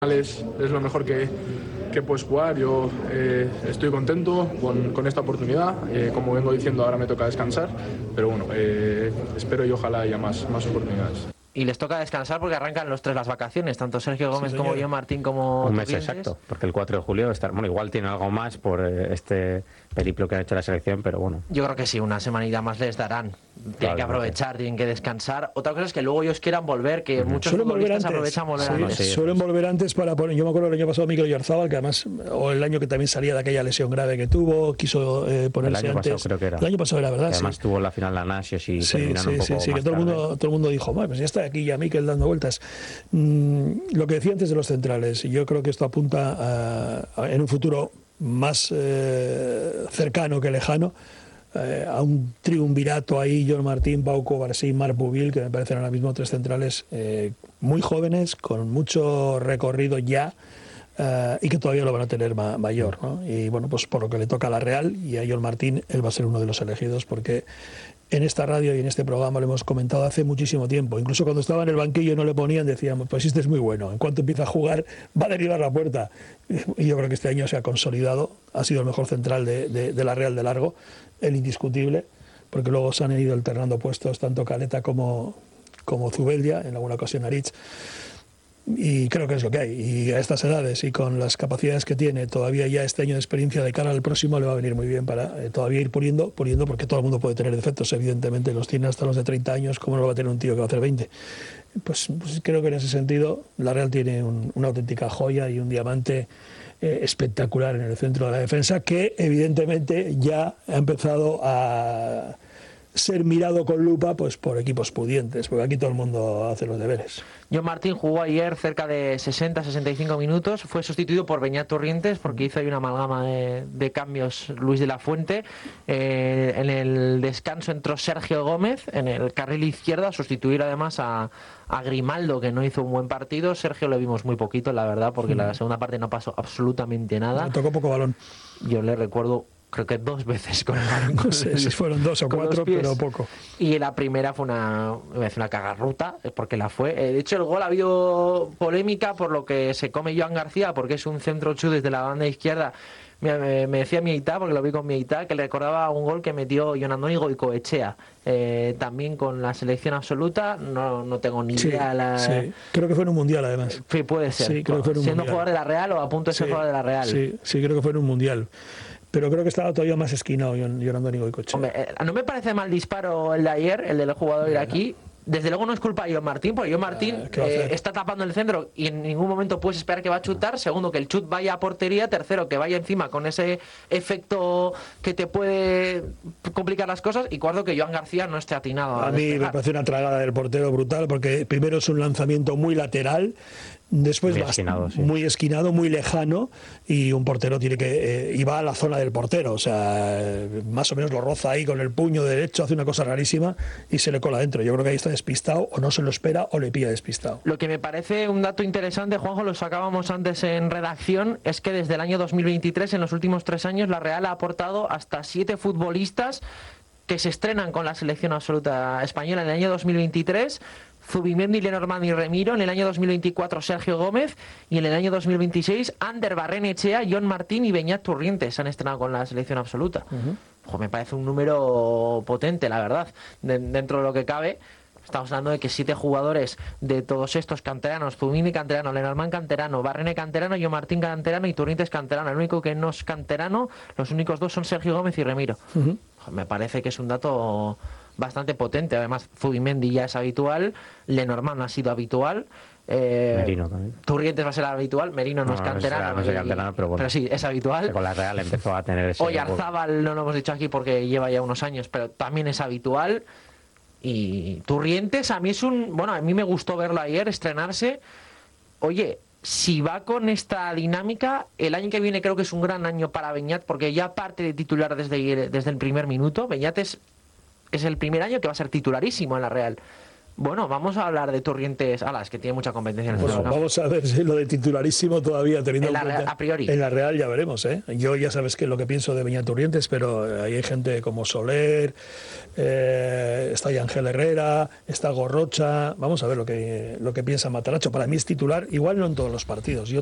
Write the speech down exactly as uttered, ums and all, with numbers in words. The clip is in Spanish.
Es, es lo mejor que, que puedes jugar. Yo eh, estoy contento con, con esta oportunidad. Eh, como vengo diciendo, ahora me toca descansar, pero bueno, eh, espero y ojalá haya más, más oportunidades. Y les toca descansar porque arrancan los tres las vacaciones, tanto Sergio Gómez Sí, como John Martín como un mes Turrientes. exacto, porque el cuatro de julio está, bueno, igual tiene algo más por eh, este periplo que ha hecho la selección, pero bueno. Yo creo que sí, una semanita más les darán. Tienen claro, que aprovechar, tienen que descansar. Otra cosa es que luego ellos quieran volver, que uh-huh. muchos suelen futbolistas aprovechan volver sí, antes. Sí, suelen volver antes para poner. Yo me acuerdo el año pasado Mikel Oyarzabal, que además, o el año que también salía de aquella lesión grave que tuvo, quiso eh, ponerse el año antes. Pasado, creo que era. El año pasado era, ¿verdad? Que además sí. tuvo la final la Nasios y sí, terminaron sí, un poco sí, sí, más que todo el mundo, todo el mundo dijo, bueno, pues ya está aquí ya Mikel dando vueltas. Mm, lo que decía antes de los centrales, yo creo que esto apunta a, a, en un futuro más eh, cercano que lejano, Eh, a un triunvirato ahí, John Martín, Pau Cobarsí, Marc Bouvil, que me parecen ahora mismo tres centrales eh, muy jóvenes, con mucho recorrido ya, eh, y que todavía lo van a tener ma- mayor, ¿no? Y bueno, pues por lo que le toca a la Real y a John Martín, él va a ser uno de los elegidos, porque en esta radio y en este programa lo hemos comentado hace muchísimo tiempo. Incluso cuando estaba en el banquillo y no le ponían, decíamos, pues este es muy bueno, en cuanto empieza a jugar va a derribar la puerta. Y yo creo que este año se ha consolidado, ha sido el mejor central de, de, de la Real de largo, el indiscutible, porque luego se han ido alternando puestos tanto Caleta como, como Zubeldia, en alguna ocasión Aritz, y creo que es lo que hay. Y a estas edades y con las capacidades que tiene, todavía ya este año de experiencia de cara al próximo le va a venir muy bien para eh, todavía ir puliendo, puliendo, porque todo el mundo puede tener defectos, evidentemente los tiene hasta los de treinta años, ¿cómo no lo va a tener un tío que va a hacer veinte? Pues, pues creo que en ese sentido la Real tiene un, una auténtica joya y un diamante eh, espectacular en el centro de la defensa, que evidentemente ya ha empezado a ser mirado con lupa pues por equipos pudientes, porque aquí todo el mundo hace los deberes. John Martín jugó ayer cerca de sesenta a sesenta y cinco minutos, fue sustituido por Beñat Turrientes porque hizo ahí una amalgama de, de cambios Luis de la Fuente. Eh, en el descanso entró Sergio Gómez en el carril izquierdo a sustituir además a, a Grimaldo, que no hizo un buen partido. Sergio lo vimos muy poquito, la verdad, porque mm. la segunda parte no pasó absolutamente nada. Me tocó poco balón. Yo le recuerdo creo que dos veces con el balón. No sé si fueron dos o cuatro, pero poco. Y la primera fue una, una cagarruta, porque la fue. De hecho, el gol ha habido polémica por lo que se come Joan García, porque es un centro chu desde la banda izquierda. Me, me, me decía Mieita, porque lo vi con Mieita, que le recordaba un gol que metió Jon Andoni Goicoechea, eh, también con la selección absoluta. No, no tengo ni sí, idea. La... Sí, creo que fue en un mundial además. Sí, puede ser. Sí, creo que fue en un Siendo mundial. jugador de la Real o a punto de ser sí, jugador de la Real. Sí, sí, creo que fue en un mundial. Pero creo que estaba todavía más esquinado Jon Andoni Goicoechea. Hombre, eh, no me parece mal disparo el de ayer, el del jugador iraquí. Desde luego no es culpa de John Martín, porque John Martín eh, está tapando el centro y en ningún momento puedes esperar que va a chutar. Segundo, que el chut vaya a portería. Tercero, que vaya encima con ese efecto que te puede complicar las cosas. Y cuarto, que Joan García no esté atinado a, a mí despejar. Me parece una tragada del portero brutal, porque primero es un lanzamiento muy lateral, después muy va esquinado, sí. muy esquinado, muy lejano, y un portero tiene que eh, y va a la zona del portero, o sea, eh, más o menos lo roza ahí con el puño derecho, hace una cosa rarísima y se le cola dentro. Yo creo que ahí está despistado, o no se lo espera o le pilla despistado. Lo que me parece un dato interesante, Juanjo, lo sacábamos antes en redacción, es que desde el año dos mil veintitrés, en los últimos tres años, la Real ha aportado hasta siete futbolistas que se estrenan con la selección absoluta española en el año dos mil veintitrés. Zubimendi, Lenormand y Remiro. En el año dos mil veinticuatro, Sergio Gómez. Y en el año dos mil veintiséis, Ander Barrenechea, John Martín y Beñat Turrientes se han estrenado con la selección absoluta. Uh-huh. Ojo, me parece un número potente, la verdad, de, dentro de lo que cabe. Estamos hablando de que siete jugadores de todos estos canteranos, Zubimendi canterano, Lenormand canterano, Barrene canterano, John Martín canterano y Turrientes canterano. El único que no es canterano, los únicos dos son Sergio Gómez y Remiro. Uh-huh. Ojo, me parece que es un dato bastante potente. Además, Zubimendi ya es habitual, Lenormand ha sido habitual, eh, Merino también. Turrientes va a ser habitual, Merino no, no es canterano, no es canterano, pero, bueno, pero sí, es habitual. Con la Real empezó a tener ese... Oyarzabal no lo hemos dicho aquí porque lleva ya unos años, pero también es habitual. Y Turrientes a mí es un... Bueno, a mí me gustó verlo ayer, estrenarse. Oye, si va con esta dinámica, el año que viene creo que es un gran año para Beñat, porque ya parte de titular desde, desde el primer minuto. Beñat es... es el primer año que va a ser titularísimo en la Real. Bueno, vamos a hablar de Torrientes Alas, que tiene mucha competencia en el Bueno, fútbol, ¿no? vamos a ver si lo de titularísimo todavía teniendo En en la cuenta. Real, a priori. En la Real ya veremos, ¿eh? Yo ya sabes que lo que pienso de Beñat Torrientes, pero eh, ahí hay gente como Soler, eh, está Ángel Herrera, está Gorrocha. Vamos a ver lo que, lo que piensa Mataracho. Para mí es titular, igual no en todos los partidos. Yo